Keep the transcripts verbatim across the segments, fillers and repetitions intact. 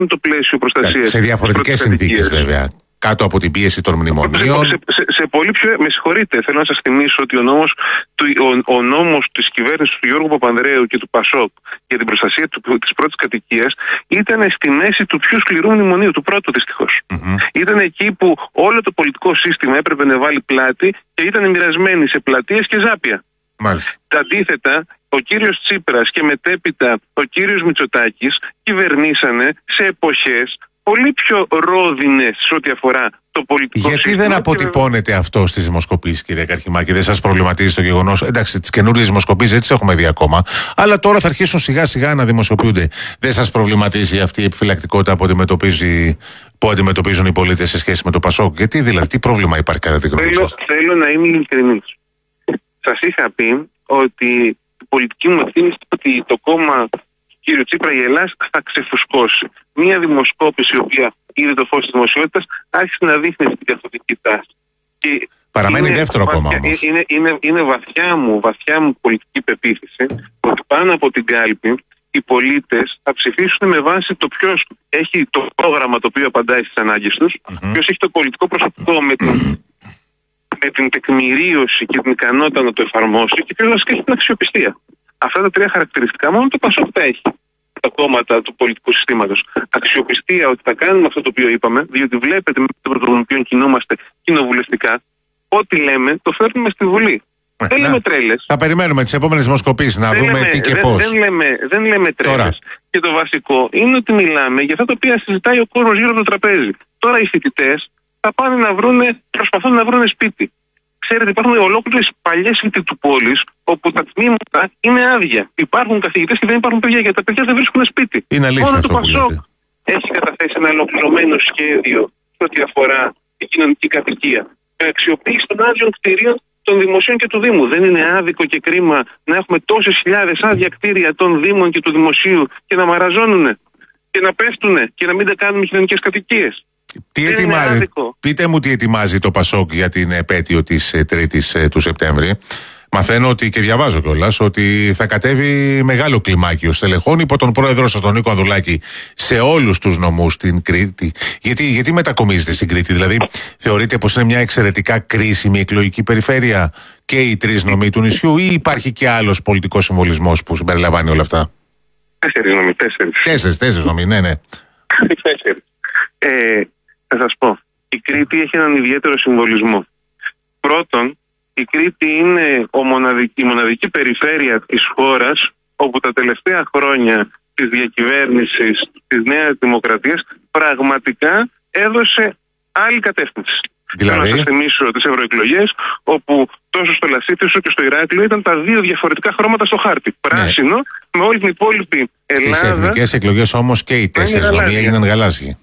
είναι το πλαίσιο προστασίας. Σε διαφορετικές συνθήκες, βέβαια. Κάτω από την πίεση των μνημονίων. Σε, σε, σε πολύ πιο. Με συγχωρείτε, θέλω να σας θυμίσω ότι ο νόμος, του, ο, ο νόμος της κυβέρνησης του Γιώργου Παπανδρέου και του Πασόκ για την προστασία του, της πρώτης κατοικίας ήταν στη μέση του πιο σκληρού μνημονίου, του πρώτου δυστυχώς. Mm-hmm. Ήταν εκεί που όλο το πολιτικό σύστημα έπρεπε να βάλει πλάτη και ήταν μοιρασμένοι σε πλατείες και ζάπια. Μάλιστα. Αντίθετα, ο κύριος Τσίπρας και μετέπειτα ο κύριος Μητσοτάκης κυβερνήσανε σε εποχές πολύ πιο ρόδινες σε ό,τι αφορά το πολιτικό Γιατί σύστημα. δεν αποτυπώνεται αυτό στις δημοσκοπήσεις, κύριε Καρχιμάκη? Δεν σας προβληματίζει το γεγονός? Εντάξει, τις καινούριες δημοσκοπήσεις δεν τις έχουμε δει ακόμα, αλλά τώρα θα αρχίσουν σιγά σιγά να δημοσιοποιούνται. Δεν σας προβληματίζει αυτή η επιφυλακτικότητα που, αντιμετωπίζει, που αντιμετωπίζουν οι πολίτες σε σχέση με το Πασόκ? Γιατί δηλαδή, τι πρόβλημα υπάρχει κατά τη γνώμη σας? Θέλω, θέλω να είμαι ειλικρινής. Σας είχα πει ότι η πολιτική μου ευθύνη είναι ότι το κόμμα του κ. Τσίπρα, η Ελλάδα, θα ξεφουσκώσει. Μία δημοσκόπηση, η οποία είδε το φως της δημοσιότητας, άρχισε να δείχνει την καθοδική τάση. Και παραμένει είναι, δεύτερο βαθιά, κόμμα όμως. Είναι, είναι, είναι βαθιά, μου, βαθιά μου πολιτική πεποίθηση ότι πάνω από την κάλπη οι πολίτες θα ψηφίσουν με βάση το ποιος έχει το πρόγραμμα το οποίο απαντάει στις ανάγκες τους, mm-hmm. ποιος έχει το πολιτικό προσωπικό με την, με την τεκμηρίωση και την ικανότητα να το εφαρμόσει και ποιος βασικά έχει την αξιοπιστία. Αυτά τα τρία χαρακτηριστικά μόνο το Πασόκ τα έχει. Τα κόμματα του πολιτικού συστήματος. Αξιοπιστία ότι θα κάνουμε αυτό το οποίο είπαμε, διότι βλέπετε με τον τρόπο με τον οποίο κινούμαστε κοινοβουλευτικά, ό,τι λέμε το φέρνουμε στη Βουλή. Ε, δεν να, λέμε τρέλες. Θα περιμένουμε τις επόμενες δημοσκοπήσεις να δεν δούμε λέμε, τι και δεν, πώς. Δεν λέμε, δεν λέμε τρέλες. Και το βασικό είναι ότι μιλάμε για αυτά τα οποία συζητάει ο κόσμος γύρω από το τραπέζι. Τώρα οι φοιτητές θα πάνε να βρούνε, προσπαθούν να βρούνε σπίτι. Ξέρετε, υπάρχουν ολόκληρες παλιές σπίτι του πόλης όπου τα τμήματα είναι άδεια. Υπάρχουν καθηγητές και δεν υπάρχουν παιδιά, γιατί τα παιδιά δεν βρίσκουν σπίτι. Είναι αλήθεια. Μόνο αυτό το Πασόκ έχει καταθέσει ένα ολοκληρωμένο σχέδιο σε ό,τι αφορά την κοινωνική κατοικία. Με αξιοποίηση των άδειων κτηρίων των δημοσίων και του Δήμου. Δεν είναι άδικο και κρίμα να έχουμε τόσες χιλιάδες άδεια κτίρια των Δήμων και του Δημοσίου και να μαραζώνουν και να πέφτουν και να μην τα κάνουμε κοινωνικές κατοικίες? Τι ετοιμάζει, πείτε μου τι ετοιμάζει το Πασόκ για την επέτειο της τρίτης του Σεπτέμβρη. Μαθαίνω ότι, και διαβάζω κιόλας, ότι θα κατέβει μεγάλο κλιμάκιο στελεχών υπό τον πρόεδρο σας τον Νίκο Ανδρουλάκη σε όλους τους νομούς στην Κρήτη. Γιατί, γιατί μετακομίζετε στην Κρήτη? Δηλαδή θεωρείτε πως είναι μια εξαιρετικά κρίσιμη εκλογική περιφέρεια και οι τρεις νομοί του νησιού, ή υπάρχει και άλλος πολιτικός συμβολισμός που συμπεριλαμβάνει όλα αυτά? Τέσσερις νομοί, τέσσερις. Τέσσερις, τέσσερις νομοί, ναι, ναι. Τέσσερις. Ε, θα σας πω, η Κρήτη έχει έναν ιδιαίτερο συμβολισμό. Πρώτον, η Κρήτη είναι ο μοναδική, η μοναδική περιφέρεια της χώρας όπου τα τελευταία χρόνια της διακυβέρνησης της Νέας Δημοκρατίας πραγματικά έδωσε άλλη κατεύθυνση. Δηλαδή? Θέλω να σας θυμίσω τις ευρωεκλογές, όπου τόσο στο Λασίθισο και στο Ηράκλειο ήταν τα δύο διαφορετικά χρώματα στο χάρτη. Πράσινο, ναι, με όλη την υπόλοιπη Ελλάδα. Στις εθνικές εκλογές όμως και οι τέσσερις νομοί έγιναν γαλάζιοι.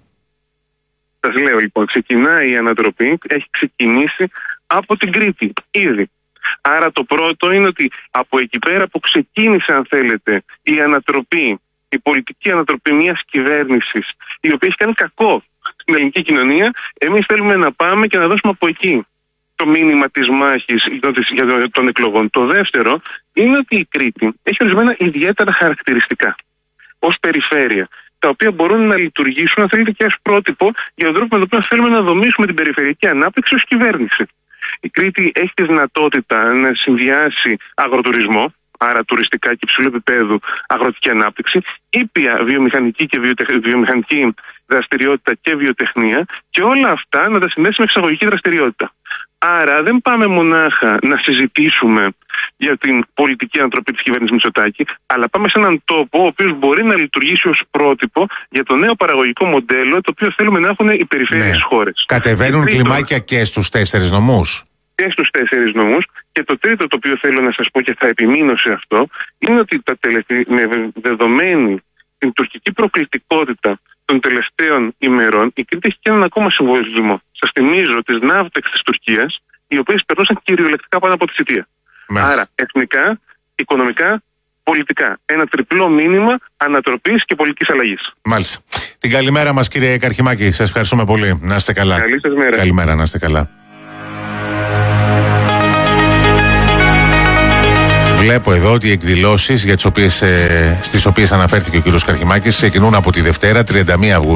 Σας λέω λοιπόν, ξεκινάει η ανατροπή, έχει ξεκινήσει από την Κρήτη ήδη. Άρα το πρώτο είναι ότι από εκεί πέρα που ξεκίνησε, αν θέλετε, η ανατροπή, η πολιτική ανατροπή μιας κυβέρνησης, η οποία έχει κάνει κακό στην ελληνική κοινωνία, εμείς θέλουμε να πάμε και να δώσουμε από εκεί το μήνυμα της μάχης για των εκλογών. Το δεύτερο είναι ότι η Κρήτη έχει ορισμένα ιδιαίτερα χαρακτηριστικά ως περιφέρεια, τα οποία μπορούν να λειτουργήσουν, αν θέλετε, και ως πρότυπο για τον τρόπο με τον οποίο θέλουμε να δομήσουμε την περιφερειακή ανάπτυξη ως κυβέρνηση. Η Κρήτη έχει τη δυνατότητα να συνδυάσει αγροτουρισμό, άρα τουριστικά και υψηλού επίπεδου αγροτική ανάπτυξη, ήπια βιομηχανική και βιοτεχ... βιομηχανική δραστηριότητα και βιοτεχνία, και όλα αυτά να τα συνδέσει με εξαγωγική δραστηριότητα. Άρα δεν πάμε μονάχα να συζητήσουμε για την πολιτική ανατροπή της κυβέρνησης Μητσοτάκη, αλλά πάμε σε έναν τόπο ο οποίος μπορεί να λειτουργήσει ως πρότυπο για το νέο παραγωγικό μοντέλο το οποίο θέλουμε να έχουν οι περιφέρειες ναι. χώρες. Κατεβαίνουν και κλιμάκια και στους τέσσερις νομούς. Και στους τέσσερις νομούς. Και το τρίτο το οποίο θέλω να σας πω και θα επιμείνω σε αυτό είναι ότι τα τελευταία, με δεδομένη την τουρκική προκλητικότητα των τελευταίων ημερών, η Κρήτη έχει και έναν ακόμα συμβολισμό. Σας θυμίζω τις ναύτεξ της Τουρκίας, οι οποίες περνούσαν κυριολεκτικά πάνω από τη Σιτία. Μάλιστα. Άρα, εθνικά, οικονομικά, πολιτικά. Ένα τριπλό μήνυμα ανατροπής και πολιτικής αλλαγής. Μάλιστα. Την καλημέρα μας, κύριε Καρχιμάκη. Σας ευχαριστούμε πολύ. Να είστε καλά. Καλή σας μέρα. Καλημέρα, να είστε καλά. Βλέπω εδώ ότι οι εκδηλώσεις για τις οποίες, ε, στις οποίες αναφέρθηκε ο κ. Καρχημάκης ξεκινούν από τη Δευτέρα, τριάντα μία Αυγούστου.